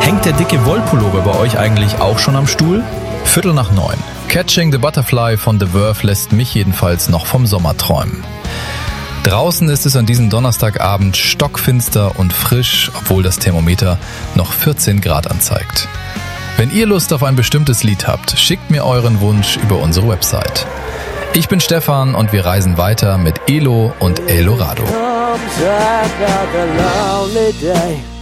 Hängt der dicke Wollpullover bei euch eigentlich auch schon am Stuhl? 8:45. Catching the Butterfly von The Verve lässt mich jedenfalls noch vom Sommer träumen. Draußen ist es an diesem Donnerstagabend stockfinster und frisch, obwohl das Thermometer noch 14 Grad anzeigt. Wenn ihr Lust auf ein bestimmtes Lied habt, schickt mir euren Wunsch über unsere Website. Ich bin Stefan und wir reisen weiter mit Elo und El Dorado.